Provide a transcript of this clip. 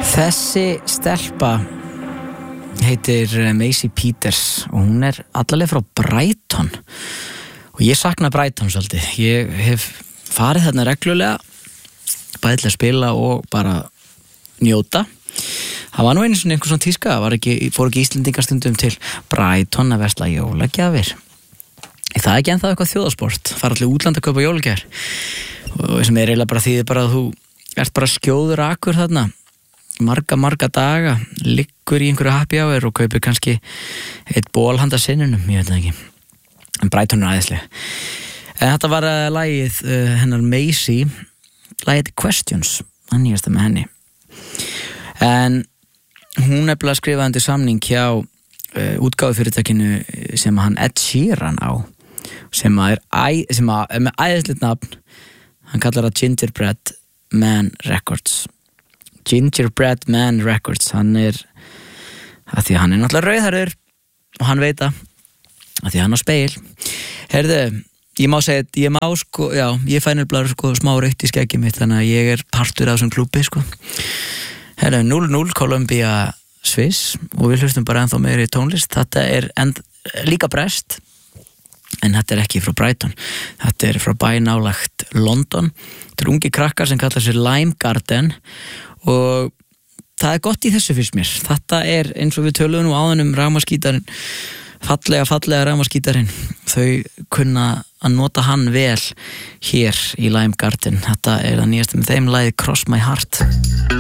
Þessi stelpa heitir Macy Peters og hún allaleg frá Brighton og ég sakna Brighton svolítið. Ég hef farið þarna reglulega bæði til að spila og bara njóta. Það var nú einu svona einhver svona tíska, fór ekki Íslendingar stundum til Brighton að versla jólagjafir. Það ekki ennþá eitthvað þjóðasport, fara allir útland að kaupa jólagjafir og sem eiginlega bara þýðir bara að þú ert bara skjóður akur þarna marga daga, liggur í einhverju happy hour og kaupir kannski eitt ból handa sinnunum, ég veit það ekki. En Brighton æðislega. En þetta var lagið hennar Macy, lagið Questions, hann nýjasta með henni. En hún nefnilega skrifaði undir samning hjá útgáfufyrirtækinu sem hann Ed Sheeran á, sem er með æðislegt nafn. Hann kallar það Gingerbread Man Records. Gingerbread Man Records, hann að því að hann náttúrulega rauðharður og hann veit að því að hann á speil. Heyrðu, ég má segja, ég fæ nefnilega smá rautt í skeggi mitt, þannig að ég partur af þessum klúbbi, Heyrðu, 0-0 Columbia Sviss og við hlustum bara ennþá meiri tónlist. Þetta líka brest, en þetta ekki frá Brighton. Þetta frá bæ nálagt London. Þetta ungi krakkar sem kallar sér Lime Garden og það gott í þessu fyrst mér. Þetta eins og við töluðum nú áðan rafmagnsgítarinn, fallega rafmagnsgítarinn. Þau kunna að nota hann vel hér í Lime Garden. Þetta það nýjasta með þeim lagið Cross My Heart.